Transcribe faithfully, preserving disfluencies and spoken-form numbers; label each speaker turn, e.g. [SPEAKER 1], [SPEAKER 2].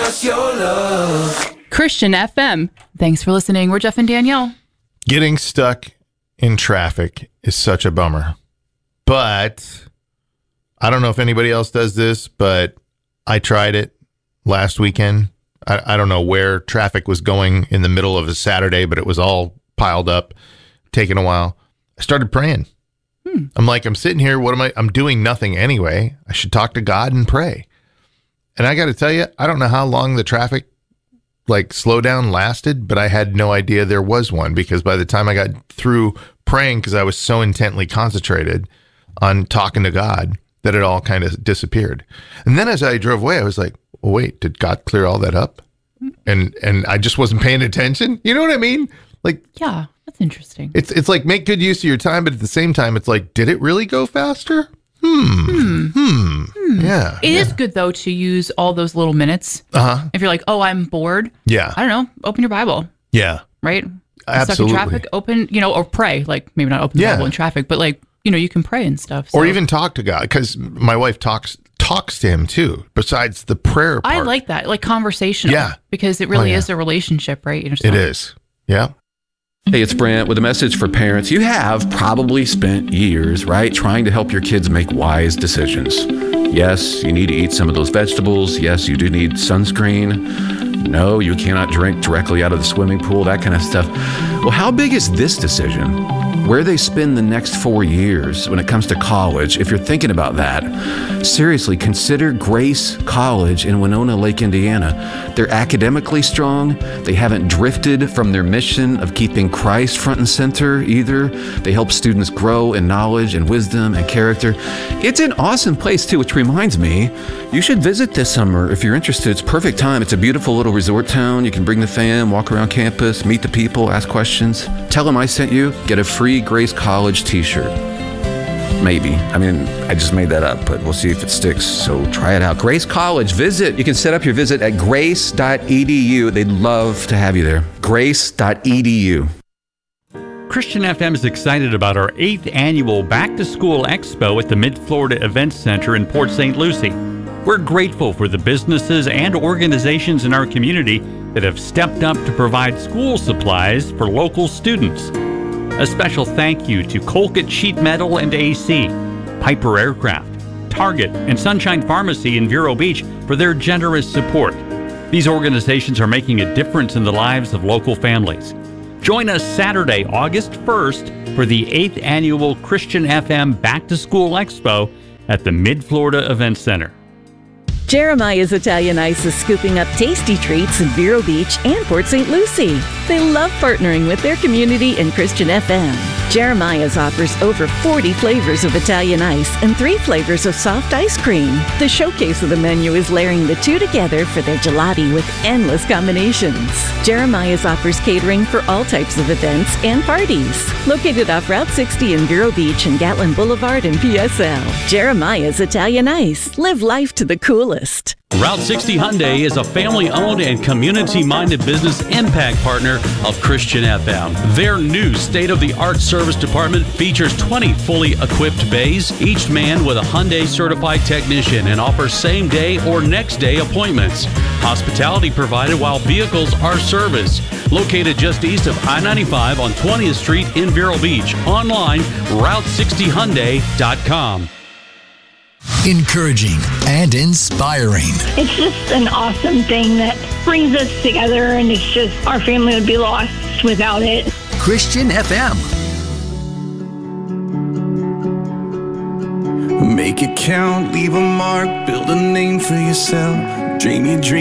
[SPEAKER 1] just your love.
[SPEAKER 2] Christian F M. Thanks for listening. We're Jeff and Danielle.
[SPEAKER 3] Getting stuck in traffic is such a bummer. But I don't know if anybody else does this, but I tried it last weekend. I, I don't know where traffic was going in the middle of a Saturday, but it was all piled up, taking a while. I started praying. Hmm. I'm like, I'm sitting here. What am I? I'm doing nothing anyway. I should talk to God and pray. And I got to tell you, I don't know how long the traffic like slowdown lasted, but I had no idea there was one, because by the time I got through praying, because I was so intently concentrated on talking to God, that it all kind of disappeared. And then as I drove away, I was like, well, wait, did God clear all that up? And and I just wasn't paying attention. You know what I mean? Like,
[SPEAKER 2] yeah, that's interesting.
[SPEAKER 3] It's it's like make good use of your time, but at the same time, it's like, did it really go faster? Hmm. Hmm. Hmm. hmm. Yeah.
[SPEAKER 2] It
[SPEAKER 3] yeah.
[SPEAKER 2] is good, though, to use all those little minutes.
[SPEAKER 3] Uh-huh.
[SPEAKER 2] If you're like, oh, I'm bored.
[SPEAKER 3] Yeah.
[SPEAKER 2] I don't know. Open your Bible.
[SPEAKER 3] Yeah.
[SPEAKER 2] Right?
[SPEAKER 3] Absolutely.
[SPEAKER 2] Stuck in traffic, open, you know, or pray. Like, maybe not open the
[SPEAKER 3] yeah.
[SPEAKER 2] Bible in traffic, but like, you know, you can pray and stuff. So.
[SPEAKER 3] Or even talk to God, because my wife talks talks to him, too, besides the prayer part.
[SPEAKER 2] I like that. Like conversational.
[SPEAKER 3] Yeah.
[SPEAKER 2] Because it really
[SPEAKER 3] oh, yeah.
[SPEAKER 2] is a relationship, right?
[SPEAKER 3] It is. Yeah.
[SPEAKER 4] Hey, it's Brent with a message for parents. You have probably spent years, right, trying to help your kids make wise decisions. Yes, you need to eat some of those vegetables. Yes, you do need sunscreen. No, you cannot drink directly out of the swimming pool, that kind of stuff. Well, how big is this decision? Where they spend the next four years when it comes to college, if you're thinking about that, seriously, consider Grace College in Winona Lake, Indiana. They're academically strong. They haven't drifted from their mission of keeping Christ front and center either. They help students grow in knowledge and wisdom and character. It's an awesome place, too, which reminds me, you should visit this summer if you're interested. It's perfect time. It's a beautiful little resort town. You can bring the fam, walk around campus, meet the people, ask questions. Tell them I sent you. Get a free Grace College t-shirt. Maybe. I mean, I just made that up, but we'll see if it sticks. So try it out. Grace College. Visit. You can set up your visit at grace dot e d u. They'd love to have you there. grace dot e d u.
[SPEAKER 5] Christian F M is excited about our eighth annual Back to School Expo at the Mid-Florida Events Center in Port Saint Lucie. We're grateful for the businesses and organizations in our community that have stepped up to provide school supplies for local students. A special thank you to Colquitt Sheet Metal and A C, Piper Aircraft, Target, and Sunshine Pharmacy in Vero Beach for their generous support. These organizations are making a difference in the lives of local families. Join us Saturday, August first for the eighth Annual Christian F M Back to School Expo at the Mid-Florida Events Center.
[SPEAKER 6] Jeremiah's Italian Ice is scooping up tasty treats in Vero Beach and Port Saint Lucie. They love partnering with their community and Christian F M. Jeremiah's offers over forty flavors of Italian ice and three flavors of soft ice cream. The showcase of the menu is layering the two together for their gelati with endless combinations. Jeremiah's offers catering for all types of events and parties. Located off Route sixty in Vero Beach and Gatlin Boulevard in P S L. Jeremiah's Italian Ice. Live life to the coolest.
[SPEAKER 5] Route sixty Hyundai is a family-owned and community-minded business impact partner of Christian F M. Their new state-of-the-art service department features twenty fully equipped bays, each manned with a Hyundai-certified technician, and offers same-day or next-day appointments. Hospitality provided while vehicles are serviced. Located just east of I ninety-five on twentieth Street in Vero Beach. Online, route sixty hyundai dot com.
[SPEAKER 7] Encouraging and inspiring.
[SPEAKER 8] It's just an awesome thing that brings us together, and it's just our family would be lost without it.
[SPEAKER 7] Christian F M.
[SPEAKER 1] Make it count, leave a mark, build a name for yourself. Dream your dream.